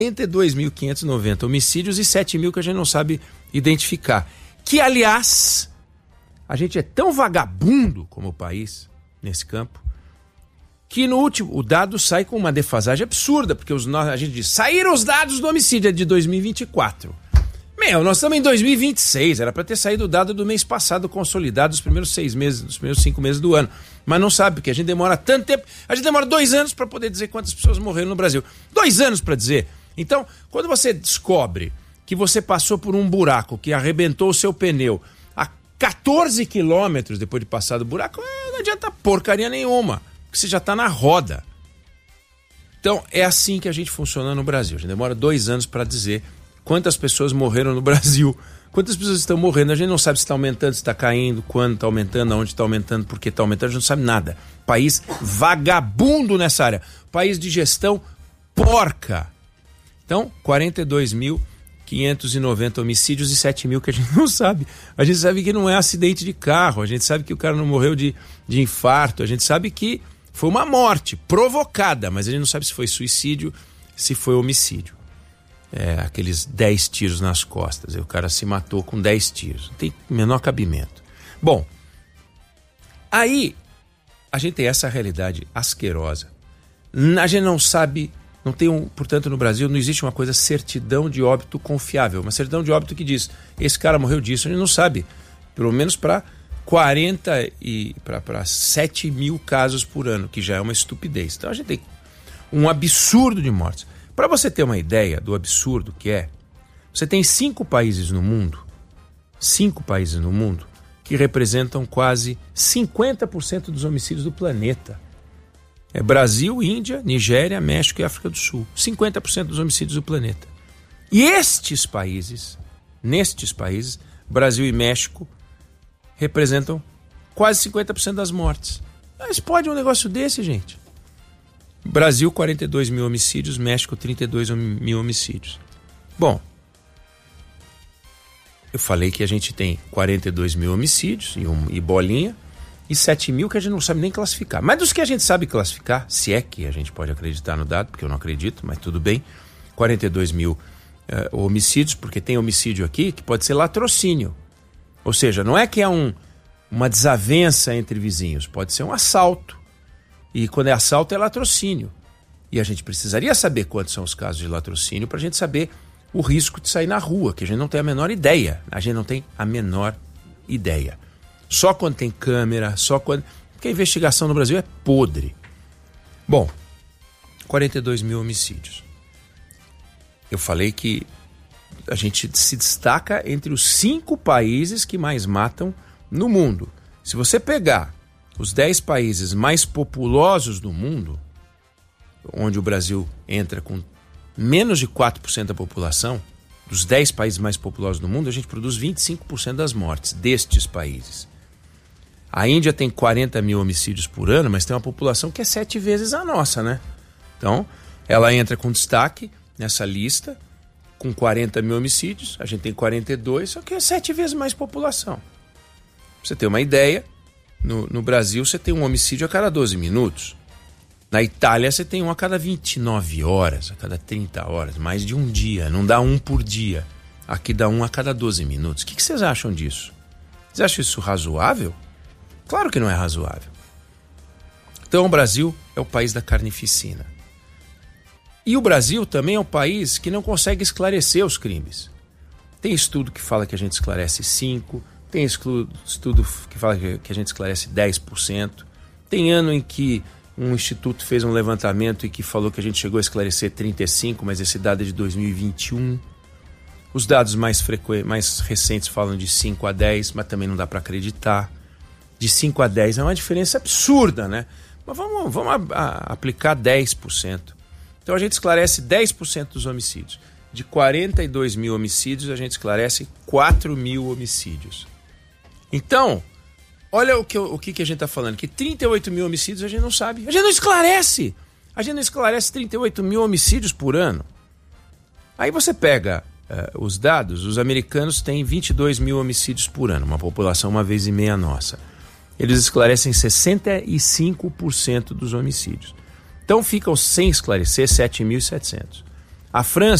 42.590 homicídios e 7 mil que a gente não sabe identificar. Que, aliás, a gente é tão vagabundo como país nesse campo, que no último, o dado sai com uma defasagem absurda, porque a gente diz, saíram os dados do homicídio, é de 2024. Nós estamos em 2026, era para ter saído o dado do mês passado consolidado, dos primeiros 6 meses, dos primeiros 5 meses do ano. Mas não sabe, porque a gente demora tanto tempo, a gente demora 2 anos para poder dizer quantas pessoas morreram no Brasil. 2 anos para dizer. Então, quando você descobre que você passou por um buraco que arrebentou o seu pneu a 14 quilômetros depois de passar do buraco, não adianta porcaria nenhuma, porque você já está na roda. Então, é assim que a gente funciona no Brasil. A gente demora 2 anos para dizer quantas pessoas morreram no Brasil, quantas pessoas estão morrendo. A gente não sabe se está aumentando, se está caindo, quando está aumentando, aonde está aumentando, por que está aumentando, a gente não sabe nada. País vagabundo nessa área. País de gestão porca. Então, 42.590 homicídios e 7 mil que a gente não sabe. A gente sabe que não é acidente de carro, a gente sabe que o cara não morreu de infarto, a gente sabe que foi uma morte provocada, mas a gente não sabe se foi suicídio, se foi homicídio. Aqueles 10 tiros nas costas, o cara se matou com 10 tiros, não tem menor cabimento. Bom, aí a gente tem essa realidade asquerosa. A gente não sabe, não tem portanto no Brasil não existe uma coisa certidão de óbito confiável, uma certidão de óbito que diz, esse cara morreu disso, a gente não sabe, pelo menos para 7 mil casos por ano, que já é uma estupidez. Então a gente tem um absurdo de mortes. Para você ter uma ideia do absurdo que é, você tem 5 países no mundo que representam quase 50% dos homicídios do planeta. É Brasil, Índia, Nigéria, México e África do Sul. 50% dos homicídios do planeta. E nestes países, Brasil e México representam quase 50% das mortes. Mas pode um negócio desse, gente? Brasil, 42 mil homicídios, México, 32 mil homicídios. Bom, eu falei que a gente tem 42 mil homicídios e bolinha, e 7 mil que a gente não sabe nem classificar. Mas dos que a gente sabe classificar, se é que a gente pode acreditar no dado, porque eu não acredito, mas tudo bem, 42 mil homicídios, porque tem homicídio aqui que pode ser latrocínio. Ou seja, não é que é uma desavença entre vizinhos, pode ser um assalto. E quando é assalto é latrocínio. E a gente precisaria saber quantos são os casos de latrocínio para a gente saber o risco de sair na rua, que a gente não tem a menor ideia. Só quando tem câmera, porque a investigação no Brasil é podre. Bom, 42 mil homicídios. Eu falei que a gente se destaca entre os 5 países que mais matam no mundo. Se você pegar os 10 países mais populosos do mundo, onde o Brasil entra com menos de 4% da população, dos 10 países mais populosos do mundo, a gente produz 25% das mortes destes países. A Índia tem 40 mil homicídios por ano, mas tem uma população que é 7 vezes a nossa, né? Então, ela entra com destaque nessa lista, com 40 mil homicídios, a gente tem 42, só que é 7 vezes mais população. Pra você ter uma ideia, no Brasil você tem um homicídio a cada 12 minutos. Na Itália você tem um a cada 29 horas, a cada 30 horas, mais de um dia, não dá um por dia. Aqui dá um a cada 12 minutos. O que vocês acham disso? Vocês acham isso razoável? Claro que não é razoável. Então o Brasil é o país da carnificina. E o Brasil também é um país que não consegue esclarecer os crimes. Tem estudo que fala que a gente esclarece 5%, tem estudo que fala que a gente esclarece 10%. Tem ano em que um instituto fez um levantamento e que falou que a gente chegou a esclarecer 35%, mas esse dado é de 2021. Os dados mais recentes falam de 5 a 10%, mas também não dá para acreditar. De 5 a 10% é uma diferença absurda, né? Mas vamos aplicar 10%. Então a gente esclarece 10% dos homicídios. De 42 mil homicídios, a gente esclarece 4 mil homicídios. Então, olha o que a gente está falando, que 38 mil homicídios a gente não sabe. A gente não esclarece. A gente não esclarece 38 mil homicídios por ano. Aí você pega os dados, os americanos têm 22 mil homicídios por ano, uma população uma vez e meia nossa. Eles esclarecem 65% dos homicídios. Então ficam sem esclarecer 7.700. A França